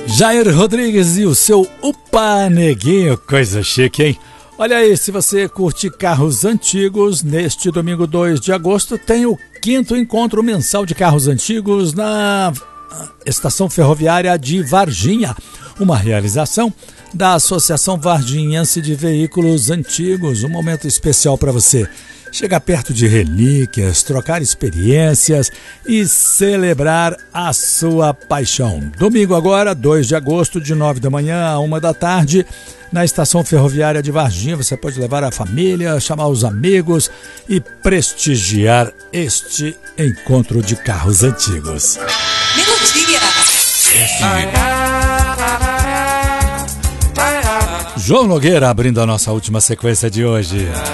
Jair Rodrigues e o seu Upa Neguinho, coisa chique, hein? Olha aí, se você curte carros antigos, neste domingo 2 de agosto tem o 5º encontro mensal de carros antigos na Estação Ferroviária de Varginha, uma realização da Associação Varginhense de Veículos Antigos, um momento especial para você chegar perto de relíquias, trocar experiências e celebrar a sua paixão. Domingo agora, 2 de agosto, de 9 da manhã a 1 da tarde, na Estação Ferroviária de Varginha. Você pode levar a família, chamar os amigos e prestigiar este encontro de carros antigos. Melodia. João Nogueira abrindo a nossa última sequência de hoje.